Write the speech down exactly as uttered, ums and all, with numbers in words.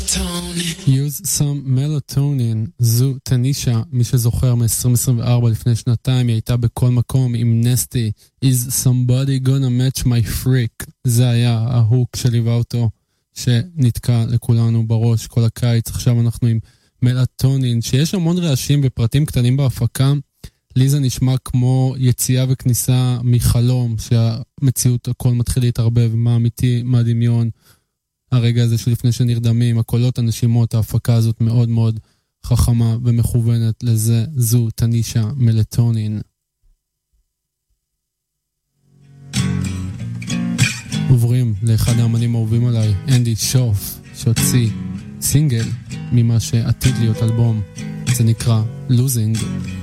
Use some melatonin. זו תנישה, מי שזוכר מ-עשרים עשרים וארבע לפני שנתיים, היא הייתה בכל מקום עם נסטי. Is somebody gonna match my freak? זה היה ההוק שליווה אותו, שנתקע לכולנו בראש כל הקיץ. עכשיו אנחנו עם מלטונין, שיש המון רעשים ופרטים קטנים בהפקה. לי זה נשמע כמו יציאה וכניסה מחלום, שהמציאות הכל מתחיל להתערבב, מה אמיתי, מה דמיון. הרגע הזה שלפני שנרדמים, הקולות, הנשימות, ההפקה הזאת מאוד מאוד חכמה ומכוונת לזה. זו תנישה מלטונין. עוברים לאחד האמנים האהובים עליי, אנדי שוף, שהוציא סינגל ממה שעתיד להיות אלבום. זה נקרא Losing.